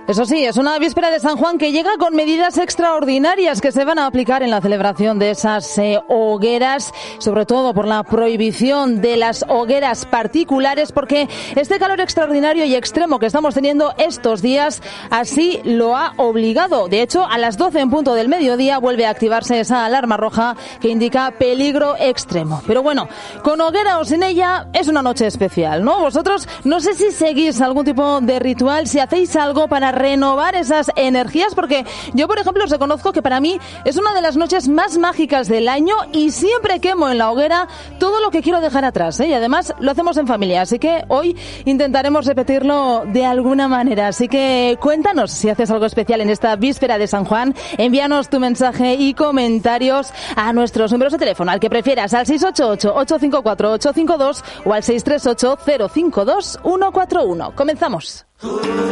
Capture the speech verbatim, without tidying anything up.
Eso sí, es una víspera de San Juan que llega con medidas extraordinarias que se van a aplicar en la celebración de esas eh, hogueras, sobre todo por la prohibición de las hogueras particulares, porque este calor extraordinario y extremo que estamos teniendo estos días así lo ha obligado. De hecho, a las doce en punto del mediodía vuelve a activarse esa alarma roja que indica peligro extremo. Pero bueno, con hoguera o sin ella, es una noche especial, ¿no? Vosotros, no sé si seguís algún tipo de ritual, si hacéis algo para renovar esas energías, porque yo, por ejemplo, os reconozco que para mí es una de las noches más mágicas del año y siempre quemo en la hoguera todo lo que quiero dejar atrás, ¿eh? Y además lo hacemos en familia, así que hoy intentaremos repetirlo de alguna manera. Así que cuéntanos si haces algo especial en esta víspera de San Juan. Envíanos tu mensaje y comentarios a nuestros números de teléfono, al que prefieras, al seis ocho ocho, ocho cinco cuatro, ocho cinco dos o al seis tres ocho, cero cinco dos, uno cuatro uno. Comenzamos.